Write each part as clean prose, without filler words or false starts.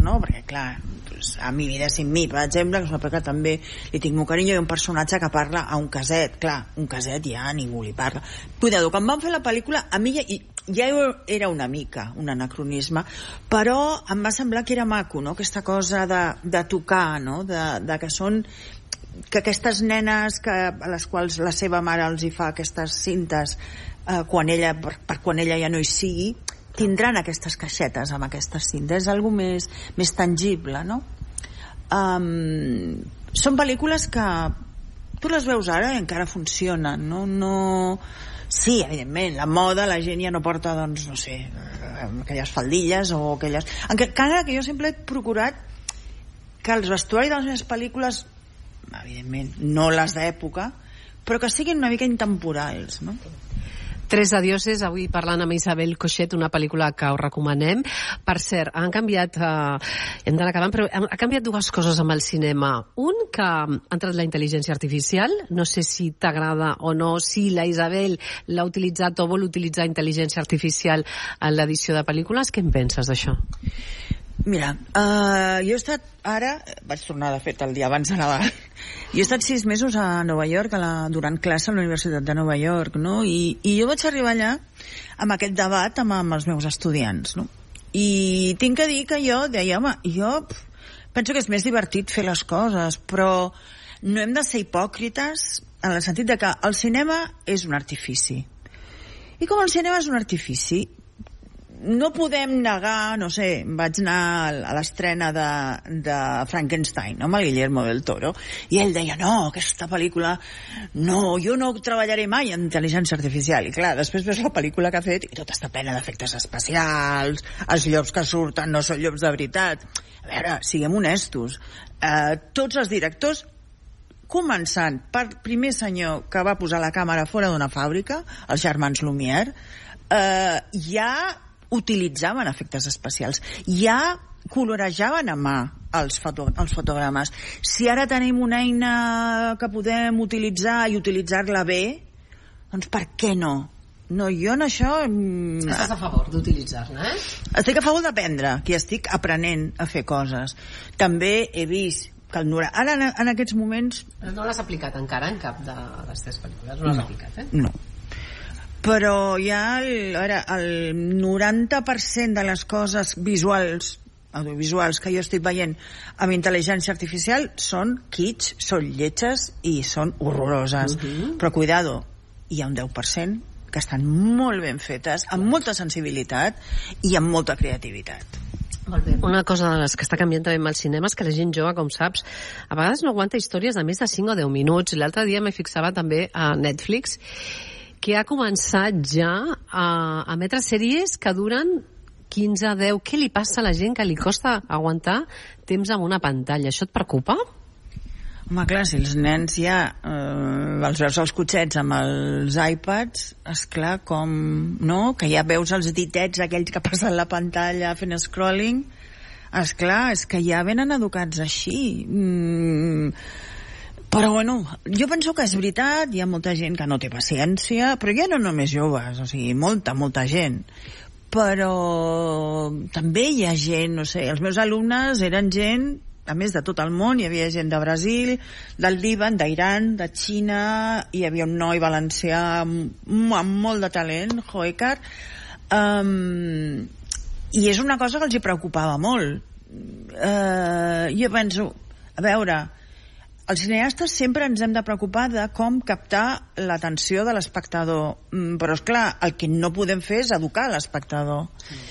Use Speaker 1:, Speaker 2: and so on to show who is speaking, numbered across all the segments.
Speaker 1: no? Perquè, clar, a Mi vida sin mi, per exemple, que és una pel·lícula que també li tinc molt carinyo, hi ha un personatge que parla a un caset. Clar, un caset ja ningú li parla. Cuidado, quan van fer la pel·lícula, a mi ja era una mica un anacronisme, però em va semblar que era maco, no? Aquesta cosa de tocar, no? De que són que aquestes nenes a les quals la seva mare els hi fa aquestes cintes per quan ella ja no hi sigui, tindran aquestes caixetes amb aquestes cintes. És algo més tangible, no? Són pel·lícules que tu les veus ara i encara funcionen, no... Sí, evidentment, la moda, la gent ja no porta, doncs, no sé, aquelles faldilles o aquelles... Encara que jo sempre he procurat que els vestuaris de les meves pel·lícules, evidentment, no les d'època, però que siguin una mica intemporals, no?
Speaker 2: Tres adioses, avui parlant amb Isabel Coixet, una pel·lícula que us recomanem. Per cert, han canviat, hem d'anar acabant, però ha canviat dues coses amb el cinema. Un, que ha entrat la intel·ligència artificial, no sé si t'agrada o no, si la Isabel l'ha utilitzat o vol utilitzar intel·ligència artificial en l'edició de pel·lícules. Què en penses d'això?
Speaker 1: Mira, jo he estat ara, vaig tornar de fet el dia abans de Nadal, jo he estat 6 mesos a Nova York durant classe a la Universitat de Nova York, no? I jo vaig arribar allà amb aquest debat amb els meus estudiants, no? I tinc que dir que jo deia, home, jo penso que és més divertit fer les coses, però no hem de ser hipòcrites en el sentit de que el cinema és un artifici. I com el cinema és un artifici, no podem negar, no sé, vaig anar a l'estrena de Frankenstein, no? Amb el Guillermo del Toro, i ell deia, no, aquesta pel·lícula, no, jo no treballaré mai en intel·ligència artificial. I clar, després veus la pel·lícula que ha fet i tot està plena d'efectes especials, els llops que surten no són llops de veritat. A veure, siguem honestos, tots els directors, començant per primer senyor que va posar la càmera fora d'una fàbrica, els germans Lumière, ja utilitzaven efectes especials, ja colorejaven a mà els fotogrames. Si ara tenim una eina que podem utilitzar i utilitzar-la bé, doncs per què no? No, jo en això...
Speaker 2: Estàs a favor d'utilitzar-la,
Speaker 1: Estic a favor d'aprendre, que estic aprenent a fer coses. També he vist que ara en aquests moments...
Speaker 2: No l'has aplicat encara en cap de les teves pel·lícules? No l'has aplicat,
Speaker 1: No. Però ja el 90% de les coses audiovisuals que jo estic veient amb intel·ligència artificial són kitsch, són lletges i són horroroses. Però cuidado, hi ha un 10% que estan molt ben fetes, amb molta sensibilitat i amb molta creativitat.
Speaker 2: Molt bé. Una cosa de les que està canviant també amb el cinema és que la gent jove, com saps, a vegades no aguanta històries de més de 5 o 10 minuts. L'altre dia m'hi fixava també a Netflix, que ha començat ja a emetre sèries que duren 15, 10... Què li passa a la gent que li costa aguantar temps amb una pantalla? Això et preocupa?
Speaker 1: Home, clar, si els nens ja els veus als cotxets amb els iPads, esclar, com... no? Que ja veus els ditets aquells que passen la pantalla fent scrolling, esclar, és que ja venen educats així. Però bueno, jo penso que és veritat, hi ha molta gent que no té paciència, però ja no només joves, o sigui, molta gent. Però també hi ha gent, no sé, els meus alumnes eren gent, a més de tot el món, hi havia gent de Brasil, del Líban, d'Iran, de Xina, hi havia un noi valencià amb molt de talent, Hoekar, i és una cosa que els hi preocupava molt. Jo penso, a veure, els cineastes sempre ens hem de preocupar de com captar l'atenció de l'espectador, però és clar, el que no podem fer és educar l'espectador.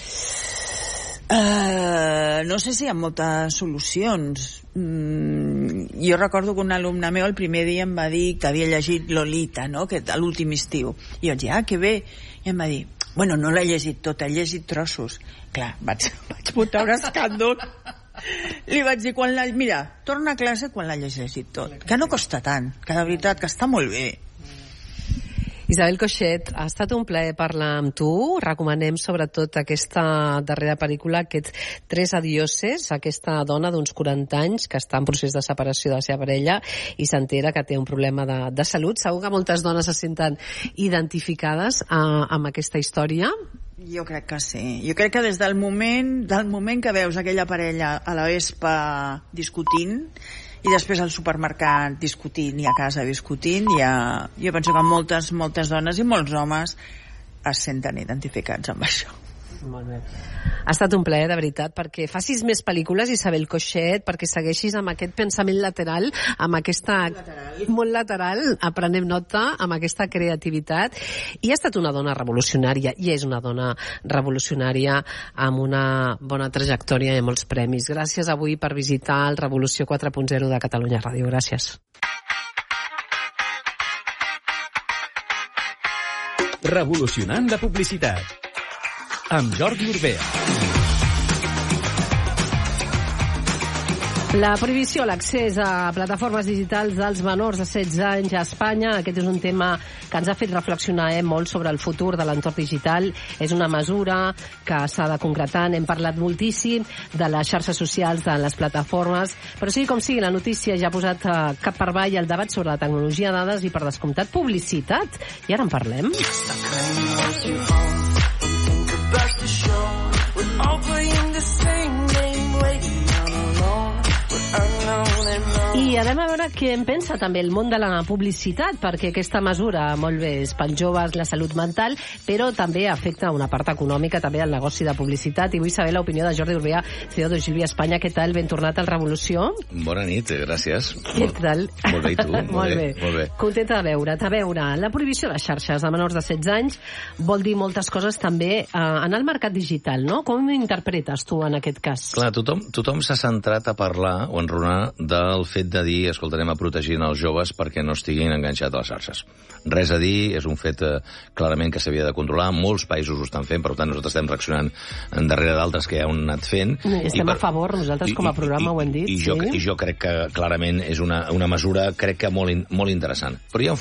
Speaker 1: No sé si hi ha moltes solucions. Jo recordo que un alumne meu el primer dia em va dir que havia llegit Lolita, no? Que l'últim estiu, i jo vaig dir, que bé, i em va dir, bueno, no l'he llegit tota, he llegit trossos. Clar, vaig muntar un escàndol. Li vaig dir, mira, torna a classe quan l'ha llegit tot, que no costa tant, que de veritat que està molt bé.
Speaker 2: Isabel Coixet, ha estat un plaer parlar amb tu. Recomanem sobretot aquesta darrera pel·lícula, aquests Tres adioses, aquesta dona d'uns 40 anys que està en procés de separació de la seva parella i s'entera que té un problema de salut. Segur que moltes dones se senten identificades amb aquesta història.
Speaker 1: Jo crec que sí. Jo crec que des del moment que veus aquella parella a la vespa discutint i després al supermercat discutint i a casa discutint, jo penso que moltes dones i molts homes es senten identificats amb això.
Speaker 2: Molt bé. Ha estat un plaer, de veritat, perquè facis més pel·lícules, Isabel Coixet, perquè segueixis amb aquest pensament lateral, amb aquesta... Molt lateral, aprenem nota, amb aquesta creativitat. I ha estat una dona revolucionària, i és una dona revolucionària amb una bona trajectòria i molts premis. Gràcies avui per visitar el Revolució 4.0 de Catalunya Ràdio. Gràcies.
Speaker 3: Revolucionant la publicitat amb Jordi Urbea.
Speaker 2: La prohibició a l'accés a plataformes digitals dels menors de 16 anys a Espanya, aquest és un tema que ens ha fet reflexionar molt sobre el futur de l'entorn digital. És una mesura que s'ha de concretar. N'hem parlat moltíssim de les xarxes socials, de les plataformes, però sigui com sigui, la notícia ja ha posat cap per avall el debat sobre la tecnologia de dades i, per descomptat, publicitat. I ara en parlem. I anem a veure què en pensa també el món de la publicitat, perquè aquesta mesura, molt bé, és pels joves, la salut mental, però també afecta una part econòmica, també el negoci de publicitat. I vull saber l'opinió de Jordi Urbea, CEO de Gilby Espanya. Què tal? Ben tornat al Revolució.
Speaker 4: Bona nit, gràcies.
Speaker 2: Què tal?
Speaker 4: Molt bé, i tu?
Speaker 2: Molt bé.
Speaker 4: Molt bé.
Speaker 2: Contenta de veure't. A veure, la prohibició de xarxes a menors de 16 anys vol dir moltes coses també en el mercat digital, no? Com ho interpretes tu en aquest cas?
Speaker 4: Clar, tothom s'ha centrat a parlar o enronar del fet de dir, escolta, anem a protegir els joves perquè no estiguin enganxats a les xarxes. Res a dir, és un fet clarament que s'havia de controlar, molts països ho estan fent, per tant nosaltres estem reaccionant darrere d'altres que ja ho han anat fent.
Speaker 2: Estem a favor, nosaltres com a programa ho hem dit.
Speaker 4: I jo crec que clarament és una mesura, crec que molt interessant. Però hi ha un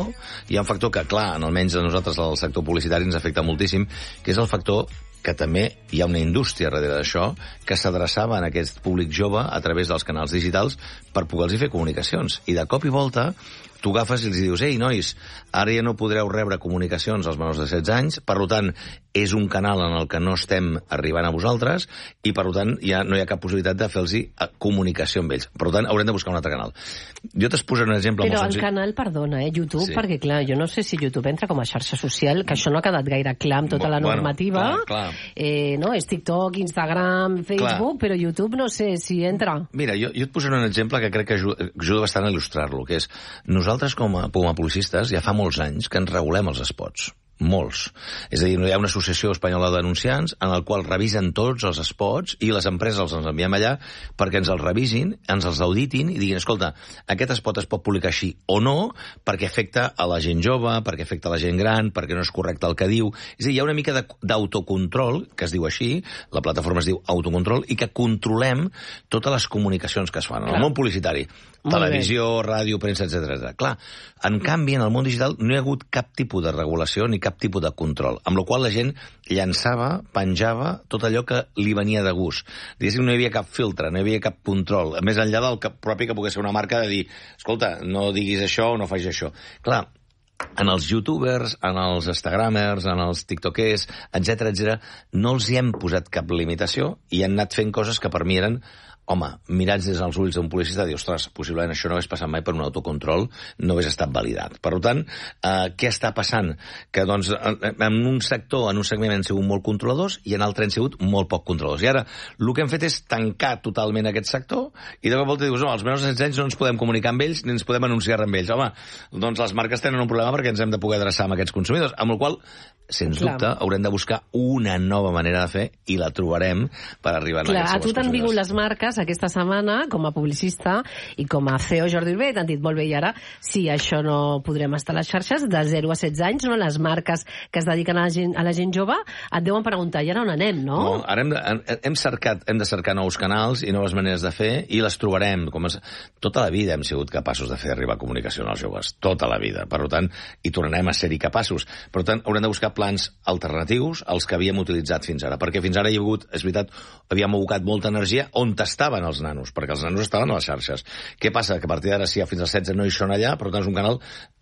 Speaker 4: factor que, clar, almenys a nosaltres el sector publicitari ens afecta moltíssim, que és el factor que també hi ha una indústria darrere d'això que s'adreçava a aquest públic jove a través dels canals digitals per poder-los fer comunicacions. I de cop i volta tu agafes i els dius, ei, nois, ara ja no podreu rebre comunicacions als menors de 16 anys, per tant, és un canal en el que no estem arribant a vosaltres i, per tant, ja no hi ha cap possibilitat de fer-los comunicació amb ells. Per tant, haurem de buscar un altre canal. Jo t'es posaré un exemple molt senzill.
Speaker 2: Però el canal, perdona, YouTube, sí. Perquè, clar, jo no sé si YouTube entra com a xarxa social, que això no ha quedat gaire clar amb tota la normativa.
Speaker 4: Clar.
Speaker 2: No? És TikTok, Instagram, Facebook, però YouTube no sé si entra.
Speaker 4: Mira, jo et posaré un exemple que crec que ajuda bastant a il·lustrar-lo, que és nosaltres com a publicistes ja fa molts anys que ens regulem els spots. Molts. És a dir, hi ha una associació espanyola de denunciants en el qual revisen tots els spots i les empreses els enviem allà perquè ens els revisin, ens els auditin i diguin, escolta, aquest spot es pot publicar així o no perquè afecta a la gent jove, perquè afecta a la gent gran, perquè no és correcte el que diu. És a dir, hi ha una mica d'autocontrol, que es diu així, la plataforma es diu autocontrol, i que controlem totes les comunicacions que es fan en el món publicitari. Televisió, ràdio, premsa, etc. Clar, en canvi, en el món digital no hi ha hagut cap tipus de regulació ni cap tipus de control, amb la qual la gent llançava, penjava tot allò que li venia de gust. Diguéssim, no hi havia cap filtre, no hi havia cap control, més enllà del propi que pogués ser una marca de dir, escolta, no diguis això o no facis això. Clar, en els youtubers, en els instagramers, en els tiktokers, etc., no els hi hem posat cap limitació i han anat fent coses que per mi eren, home, mirats des dels ulls d'un publicista, dir, ostres, possiblement això no hagués passat mai per un autocontrol, no hagués estat validat. Per tant, què està passant? Que, doncs, en un sector, en un segment han sigut molt controladors i en altre han sigut molt poc controladors. I ara, el que hem fet és tancar totalment aquest sector i de cop volta dius, no, als menors de 16 anys no ens podem comunicar amb ells ni ens podem anunciar amb ells. Home, doncs les marques tenen un problema perquè ens hem de poder adreçar amb aquests consumidors, amb el qual, sens dubte, haurem de buscar una nova manera de fer i la trobarem per arribar a aquests consumidors. A tu
Speaker 2: t'han vingut les marques aquesta setmana com a publicista i com a CEO Jordi Urbea, t'han dit molt bé, i ara si això no podrem estar a les xarxes de 0 a 16 anys, no? Les marques que es dediquen a la gent jove et deuen preguntar, i ara on anem, no?
Speaker 4: No, ara hem de cercar nous canals i noves maneres de fer i les trobarem. Tota la vida hem sigut capaços de fer arribar comunicació als joves, tota la vida. Per tant, hi tornarem a ser-hi capaços. Per tant, haurem de buscar plans alternatius als que havíem utilitzat fins ara, perquè fins ara hi ha hagut, és veritat, havíem abocat molta energia on estaven els nanos, perquè els nanos estaven a les xarxes. Què passa? Que a partir d'ara, si fins als 16 no hi són allà, per tant és un canal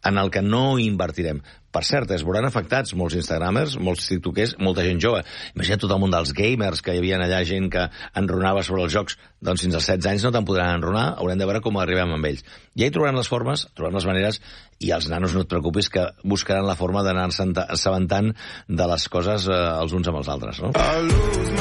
Speaker 4: en el que no invertirem. Per cert, es veuran afectats molts instagramers, molts tiktokers, molta gent jove. Imagina tot el món dels gamers, que hi havia allà gent que enronava sobre els jocs. Doncs fins als 16 anys no te'n podran enronar, haurem de veure com arribem amb ells. Ja hi trobaran les formes, trobaran les maneres, i els nanos no et preocupis que buscaran la forma d'anar-se assabentant de les coses els uns amb els altres, no?